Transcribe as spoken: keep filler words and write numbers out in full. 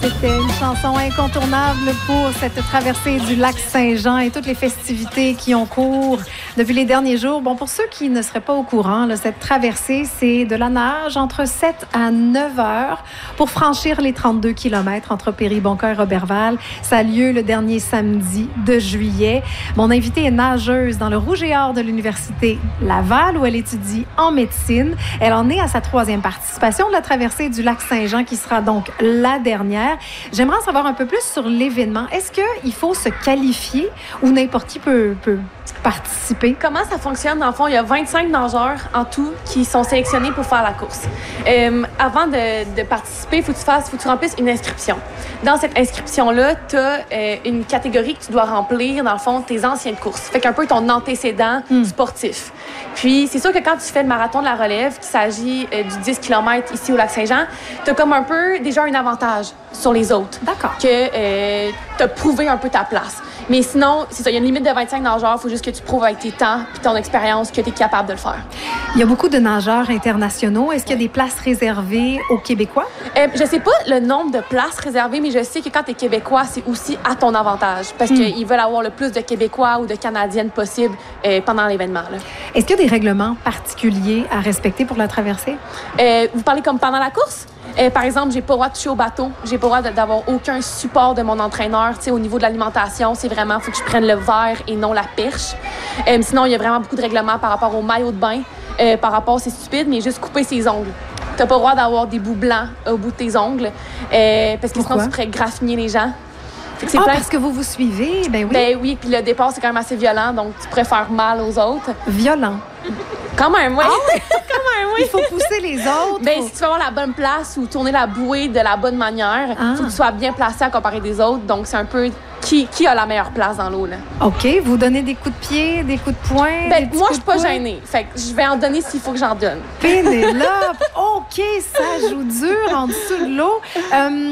C'était une chanson incontournable pour cette traversée du lac Saint-Jean et toutes les festivités qui ont cours depuis les derniers jours. Bon, pour ceux qui ne seraient pas au courant, là, cette traversée, c'est de la nage entre sept à neuf heures pour franchir les trente-deux kilomètres entre Péribonka et Roberval. Ça a lieu le dernier samedi de juillet. Mon invitée est nageuse dans le Rouge et Or de l'Université Laval où elle étudie en médecine. Elle en est à sa troisième participation de la traversée du lac Saint-Jean qui sera donc la dernière. J'aimerais en savoir un peu plus sur l'événement. Est-ce qu'il faut se qualifier ou n'importe qui peut, peut participer? Comment ça fonctionne? Dans le fond, il y a vingt-cinq nageurs en tout qui sont sélectionnés pour faire la course. Euh, avant de, de participer, il faut que tu fasses, faut que tu remplisses une inscription. Dans cette inscription-là, tu as euh, une catégorie que tu dois remplir, dans le fond, tes anciennes courses. Fait qu'un peu ton antécédent mm. sportif. Puis, c'est sûr que quand tu fais le marathon de la relève, qu'il s'agit euh, du dix kilomètres ici au Lac-Saint-Jean, tu as comme un peu déjà un avantage sur les autres. D'accord. Que euh, tu as prouvé un peu ta place. Mais sinon, c'est ça, il y a une limite de vingt-cinq nageurs. Il faut juste que tu prouves avec tes temps et ton expérience que tu es capable de le faire. Il y a beaucoup de nageurs internationaux. Est-ce qu'il y a des places réservées aux Québécois? Euh, je sais pas le nombre de places réservées, mais je sais que quand tu es Québécois, c'est aussi à ton avantage parce mm. qu'ils veulent avoir le plus de Québécois ou de Canadiennes possible euh, pendant l'événement. Là. Est-ce qu'il y a des règlements particuliers à respecter pour la traversée? Euh, vous parlez comme pendant la course? Euh, par exemple, j'ai pas le droit de toucher au bateau. J'ai pas le droit d'avoir aucun support de mon entraîneur. Tu sais, au niveau de l'alimentation, c'est vraiment, faut que je prenne le verre et non la perche. Euh, sinon, il y a vraiment beaucoup de règlements par rapport au maillot de bain. Euh, par rapport, c'est stupide, mais juste couper ses ongles. T'as pas le droit d'avoir des bouts blancs au bout de tes ongles. Euh, parce que Pourquoi? sinon, tu pourrais graffiner les gens. Ah, plein... parce que vous vous suivez? Ben oui. Ben oui, puis le départ, c'est quand même assez violent, donc tu pourrais faire mal aux autres. Violent? Quand même, oui. Ah oui? Quand même, oui. Il faut pousser les autres. Ben, si tu veux avoir la bonne place ou tourner la bouée de la bonne manière, il ah. faut que tu sois bien placé à comparer des autres. Donc, c'est un peu qui, qui a la meilleure place dans l'eau, là. OK. Vous donnez des coups de pied, des coups de poing? Ben, moi, je suis pas gênée. Fait que je vais en donner s'il faut que j'en donne. Pénélope! OK, ça joue dur en dessous de l'eau. Euh,